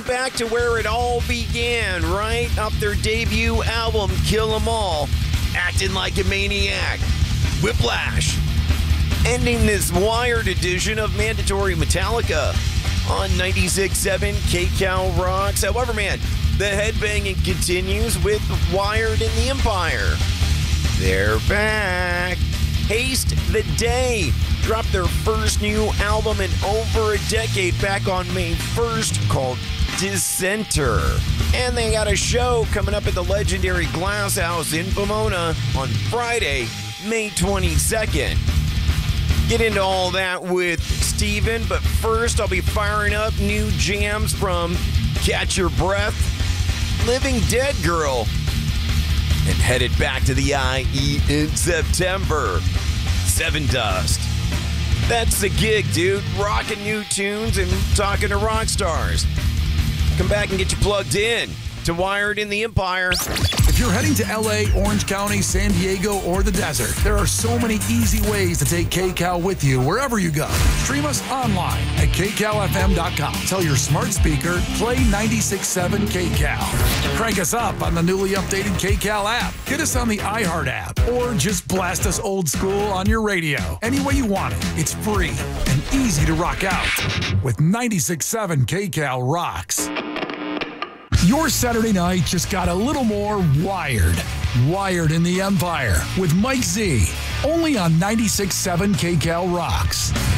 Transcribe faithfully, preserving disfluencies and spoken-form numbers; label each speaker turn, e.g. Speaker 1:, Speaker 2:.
Speaker 1: back to where it all began, right? Off their debut album, Kill 'Em All, Acting Like a Maniac, Whiplash. Ending this Wired edition of Mandatory Metallica on ninety-six point seven K-Cal Rocks. However, man, the headbanging continues with Wired in the Empire. They're back. Haste the Day dropped their first new album in over a decade back on May first called Dissenter. And they got a show coming up at the legendary Glass House in Pomona on Friday, May twenty-second. Get into all that with Steven, but first I'll be firing up new jams from Catch Your Breath, Living Dead Girl, and headed back to the I E in September, Seven Dust. That's the gig, dude. Rocking new tunes and talking to rock stars. Come back and get you plugged in to Wired in the Empire.
Speaker 2: If you're heading to L A, Orange County, San Diego, or the desert, there are so many easy ways to take K-Cal with you wherever you go. Stream us online at K Cal F M dot com. Tell your smart speaker, play ninety-six point seven K-Cal. Crank us up on the newly updated K-Cal app. Get us on the iHeart app, or just blast us old school on your radio. Any way you want it, it's free and easy to rock out with ninety-six point seven K-Cal Rocks. Your Saturday night just got a little more wired. Wired in the Empire with Mike Z. Only on ninety-six point seven K-Cal Rocks.